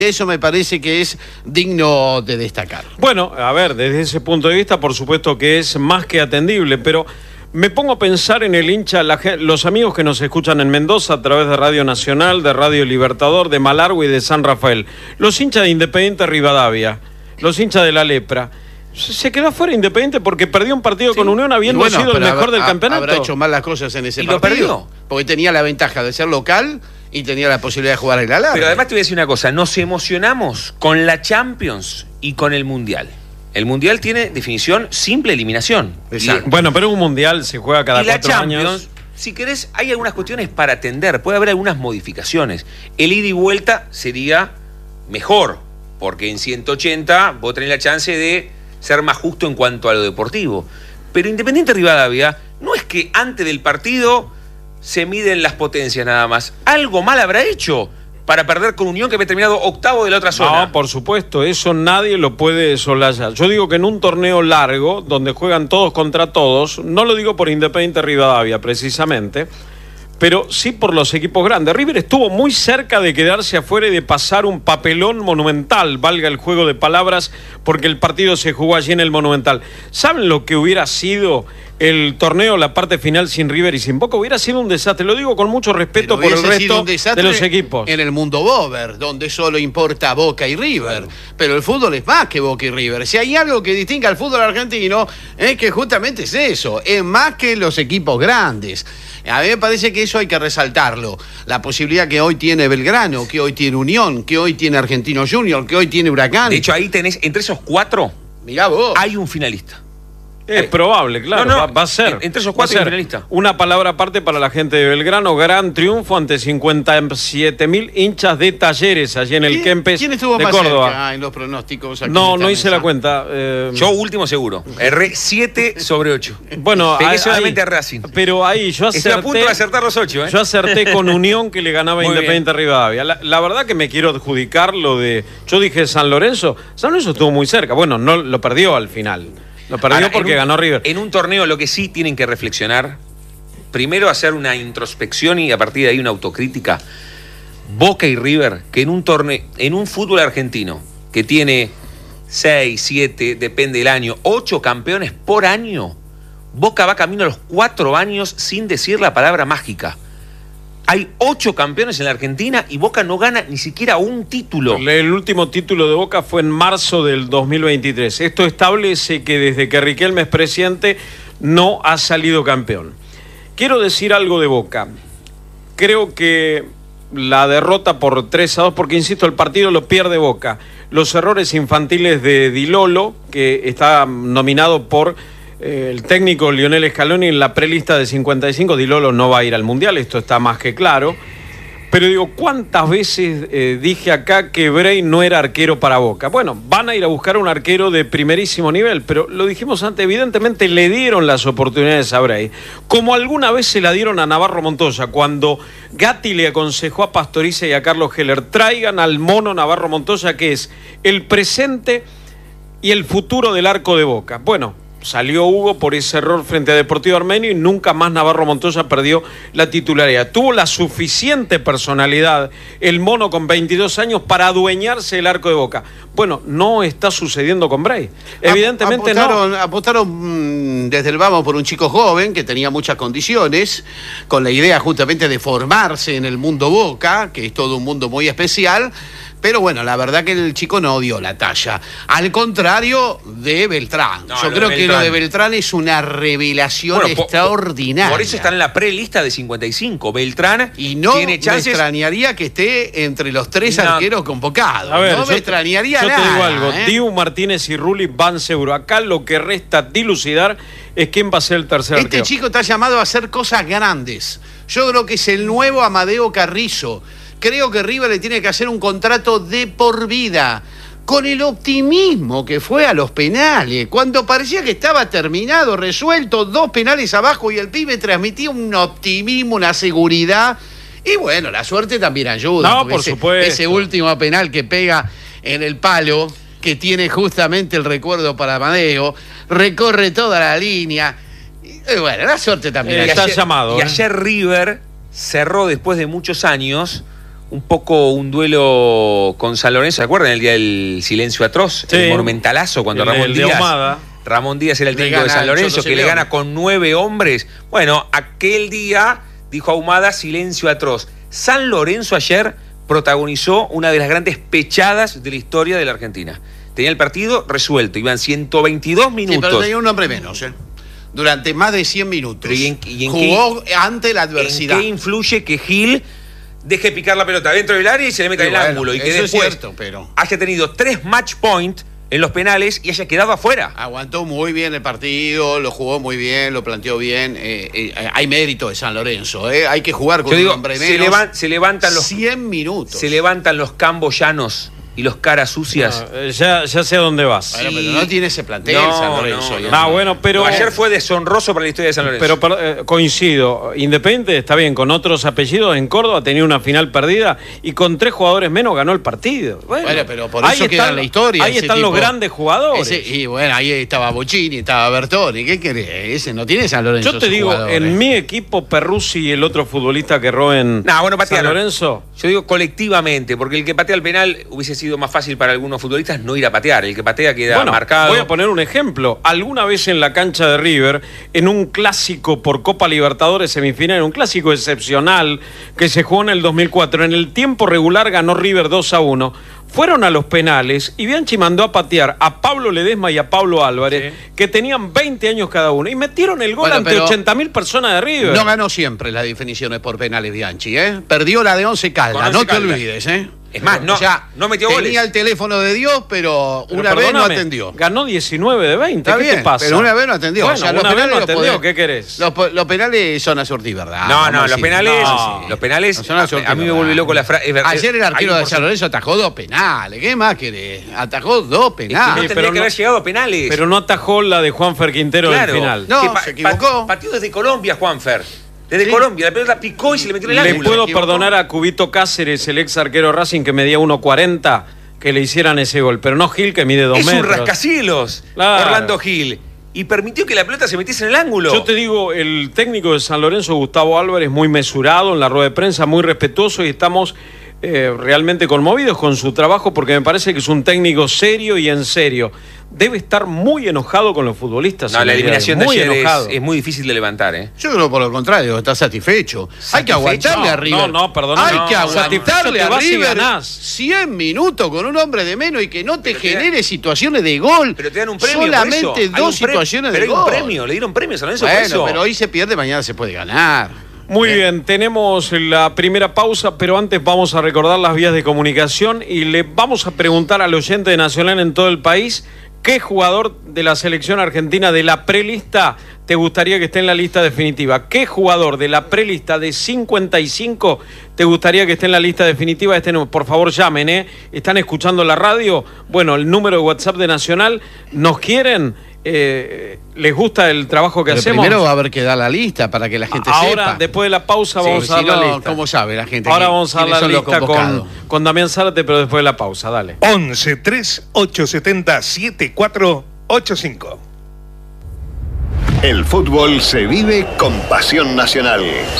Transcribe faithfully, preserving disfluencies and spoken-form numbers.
Eso me parece que es digno de destacar. Bueno, a ver, desde ese punto de vista, por supuesto que es más que atendible, pero me pongo a pensar en el hincha, la, los amigos que nos escuchan en Mendoza a través de Radio Nacional, de Radio Libertador, de Malargüe y de San Rafael. Los hinchas de Independiente Rivadavia, los hinchas de la Lepra. Se quedó fuera Independiente porque perdió un partido sí. con Unión habiendo bueno, sido el mejor del ha, campeonato. Habrá hecho mal las cosas en ese y partido. Lo perdió. Porque tenía la ventaja de ser local y tenía la posibilidad de jugar en la larga. Pero además te voy a decir una cosa, nos emocionamos con la Champions y con el Mundial. El Mundial tiene definición simple eliminación. Exacto. Y, bueno, pero un Mundial se juega cada y la cuatro Champions, años. Si querés, hay algunas cuestiones para atender, puede haber algunas modificaciones. El ida y vuelta sería mejor, porque en ciento ochenta vos tenés la chance de ser más justo en cuanto a lo deportivo. Pero Independiente Rivadavia no es que antes del partido se miden las potencias nada más. Algo mal habrá hecho para perder con Unión que había terminado octavo de la otra zona. No, por supuesto, eso nadie lo puede soslayar. Yo digo que en un torneo largo, donde juegan todos contra todos, no lo digo por Independiente Rivadavia precisamente, pero sí por los equipos grandes. River estuvo muy cerca de quedarse afuera y de pasar un papelón monumental, valga el juego de palabras, porque el partido se jugó allí en el Monumental. ¿Saben lo que hubiera sido el torneo, la parte final sin River y sin Boca? Hubiera sido un desastre, lo digo con mucho respeto por el resto de los equipos. En el mundo Bober, donde solo importa Boca y River, pero el fútbol es más que Boca y River. Si hay algo que distingue al fútbol argentino, es que justamente es eso, es más que los equipos grandes. A mí me parece que eso hay que resaltarlo. La posibilidad que hoy tiene Belgrano, que hoy tiene Unión, que hoy tiene Argentino Junior, que hoy tiene Huracán. De hecho, ahí tenés, entre esos cuatro, mirá vos, hay un finalista. Es probable, claro, no, no, va, va a ser. Entre esos cuatro hay un finalista. Una palabra aparte para la gente de Belgrano, gran triunfo ante cincuenta y siete mil hinchas de Talleres allí en el Kempes ¿Quién estuvo de más Córdoba? Cerca en los pronósticos? Aquí no, no hice mesa. la cuenta. Eh... Yo último seguro. Erré siete sobre ocho. Bueno, pegué ahí, solamente ahí, a Racing. Pero ahí yo acerté. Estoy a punto de acertar los ocho, ¿eh? Yo acerté con Unión que le ganaba a Independiente Rivadavia. La, la verdad que me quiero adjudicar lo de. Yo dije San Lorenzo. San Lorenzo estuvo muy cerca. Bueno, no lo perdió al final. Lo perdió Ahora, porque un, ganó River. En un torneo lo que sí tienen que reflexionar, primero hacer una introspección y a partir de ahí una autocrítica. Boca y River, que en un torneo, en un fútbol argentino que tiene seis, siete, depende del año, ocho campeones por año, Boca va camino a los cuatro años sin decir la palabra mágica. Hay ocho campeones en la Argentina y Boca no gana ni siquiera un título. El último título de Boca fue en marzo del dos mil veintitrés. Esto establece que desde que Riquelme es presidente no ha salido campeón. Quiero decir algo de Boca. Creo que la derrota por tres a dos, porque insisto, el partido lo pierde Boca. Los errores infantiles de Di Lolo, que está nominado por el técnico Lionel Scaloni en la prelista de cincuenta y cinco, Di Lolo no va a ir al Mundial, esto está más que claro. Pero digo, ¿cuántas veces eh, dije acá que Bray no era arquero para Boca? Bueno, van a ir a buscar un arquero de primerísimo nivel, pero lo dijimos antes, evidentemente le dieron las oportunidades a Bray, como alguna vez se la dieron a Navarro Montoya, cuando Gatti le aconsejó a Pastoriza y a Carlos Heller, traigan al mono Navarro Montoya, que es el presente y el futuro del arco de Boca. Bueno, salió Hugo por ese error frente a Deportivo Armenio y nunca más Navarro Montoya perdió la titularidad. Tuvo la suficiente personalidad el mono con veintidós años para adueñarse el arco de Boca. Bueno, no está sucediendo con Bray. Evidentemente apostaron, no. Apostaron desde el vamos por un chico joven que tenía muchas condiciones, con la idea justamente de formarse en el mundo Boca, que es todo un mundo muy especial. Pero bueno, la verdad que el chico no dio la talla. Al contrario de Beltrán. No, Yo creo que lo de Beltrán es una revelación bueno, extraordinaria. Por, por eso está en la prelista de cincuenta y cinco. Beltrán y no tiene chances. me extrañaría que esté entre los tres no. arqueros convocados. A ver, no yo me extrañaría yo nada. Yo te digo algo. ¿eh? Diu, Martínez y Rulli van seguro. Acá lo que resta dilucidar es quién va a ser el tercer este arquero. Este chico está llamado a hacer cosas grandes. Yo creo que es el nuevo Amadeo Carrizo. Creo que River le tiene que hacer un contrato de por vida, con el optimismo que fue a los penales, cuando parecía que estaba terminado, resuelto, dos penales abajo y el pibe transmitía un optimismo, una seguridad, y bueno, la suerte también ayuda. No, por ese, supuesto. Ese último penal que pega en el palo, que tiene justamente el recuerdo para Amadeo, recorre toda la línea, y bueno, la suerte también. Eh, ayuda. está ayer, llamado. Y ¿eh? ayer River cerró después de muchos años un poco un duelo con San Lorenzo. ¿Se acuerdan el día del silencio atroz? Sí. El monumentalazo cuando El- Ramón el de Díaz... Ahumada. Ramón Díaz era el Le técnico de gana San al Lorenzo, Cholo que le Simeone. gana con nueve hombres. Bueno, aquel día, dijo Ahumada, silencio atroz. San Lorenzo ayer protagonizó una de las grandes pechadas de la historia de la Argentina. Tenía el partido resuelto, iban ciento veintidós Sí, minutos. pero tenía un hombre menos, ¿eh? Durante más de cien minutos. Pero ¿y en- y en Jugó ante la ¿En adversidad. qué influye que Gil deje picar la pelota dentro del área y se le meta Sí, en el bueno, ángulo? Y que eso es después cierto, pero- haya tenido tres match point en los penales y haya quedado afuera. Aguantó muy bien el partido, lo jugó muy bien, lo planteó bien. eh, eh, hay mérito de San Lorenzo, ¿eh? Hay que jugar con Yo digo, un hombre se, menos. levan- se levantan los cien minutos. se levantan los cambos llanos y los caras sucias. No, eh, ya, ya sé a dónde vas. Bueno, Sí. pero no tiene ese plantel No, San Lorenzo. no, ya no. Ah, bueno, pero... No, ayer fue deshonroso para la historia de San Lorenzo. Pero per- eh, coincido, Independiente está bien, con otros apellidos en Córdoba tenía una final perdida y con tres jugadores menos ganó el partido. Bueno, Bueno, pero por ahí eso queda están- la historia. Ahí ese están los tipo. grandes jugadores. Ese- y bueno, ahí estaba Bocini, estaba Bertoni. ¿Qué querés? Ese no tiene San Lorenzo. Yo te ese digo, jugador, en ¿eh? mi equipo, Perruzzi y el otro futbolista que erró en Nah, bueno, San patearon. Lorenzo. Yo digo colectivamente, porque el que patea el penal hubiese sido más fácil para algunos futbolistas no ir a patear. El que patea queda Bueno, marcado. voy a poner un ejemplo. Alguna vez en la cancha de River, en un clásico por Copa Libertadores semifinal, en un clásico excepcional que se jugó en el dos mil cuatro, en el tiempo regular ganó River dos a uno. Fueron a los penales y Bianchi mandó a patear a Pablo Ledesma y a Pablo Álvarez, Sí. que tenían veinte años cada uno, y metieron el gol Bueno, ante pero ochenta mil personas de River. No ganó siempre las definiciones por penales Bianchi, ¿eh? Perdió la de Once Caldas, Con Once no te Caldas. olvides, ¿eh? Es más, no- O sea, no metió tenía goles. el teléfono de Dios, pero, Pero una vez no perdóname, atendió. Ganó diecinueve de veinte. Está ¿Qué bien, te pasa? pero una vez no atendió. Bueno, O sea, los una vez penales no los atendió. podés- ¿Qué querés? Los, po- los penales son a surtir, ¿verdad? No, no, Vamos los a penales, decir. No. los penales, No son a a, surtir, a mí me ¿verdad? vuelve loco la frase. Ayer el arquero de San Lorenzo atajó dos penales. ¿Qué más querés? Atajó dos No penales. Sí, tendría pero que no- haber llegado a penales. Pero no atajó la de Juanfer Quintero claro. del final. No, Que pa- se equivocó. pa- Pateó desde Colombia, Juanfer. Desde Sí. Colombia. La pelota picó y se le metió en el Le ángulo. puedo equivocó. perdonar a Cubito Cáceres, el ex arquero Racing que medía uno cuarenta, que le hicieran ese gol, pero no Gil que mide dos Es metros. un rascacielos, Claro. Orlando Gil. Y permitió que la pelota se metiese en el ángulo. Yo te digo, el técnico de San Lorenzo, Gustavo Álvarez, muy mesurado en la rueda de prensa, muy respetuoso, y estamos eh, realmente conmovidos con su trabajo porque me parece que es un técnico serio y en serio. Debe estar muy enojado con los futbolistas. No, en la el día de hoy, eliminación de muy ayer es, enojado. es muy difícil de levantar, ¿eh? Yo creo por lo contrario, está satisfecho. Hay que ¿Satisfecho? aguantarle No, a River. no, no, perdóname. Hay No, que satisfecho aguantarle te a vas y River ganás. cien minutos con un hombre de menos y que no te Pero te genere dan- situaciones de gol. Pero te dan un premio por Solamente eso. Hay dos un pre- situaciones pero de hay gol. un premio, le dieron premios a San Lorenzo por Bueno, eso. pero hoy se pierde, mañana se puede ganar. Muy bien, tenemos la primera pausa, pero antes vamos a recordar las vías de comunicación y le vamos a preguntar al oyente de Nacional en todo el país qué jugador de la selección argentina de la prelista te gustaría que esté en la lista definitiva. ¿Qué jugador de la prelista de cincuenta y cinco te gustaría que esté en la lista definitiva? Este no, por favor llamen, ¿eh? ¿Están escuchando la radio? Bueno, el número de WhatsApp de Nacional, ¿nos quieren? Eh, ¿Les gusta el trabajo que Pero hacemos? primero va a haber que dar la lista para que la gente Ahora, sepa. después de la pausa, Sí, vamos si a dar la no, lista. ¿cómo sabe la gente? Ahora que- vamos a dar quiénes la son los lista con, convocados? con Damián Zárate, pero después de la pausa, dale. once tres ocho siete cero siete cuatro ocho cinco. El fútbol se vive con pasión nacional.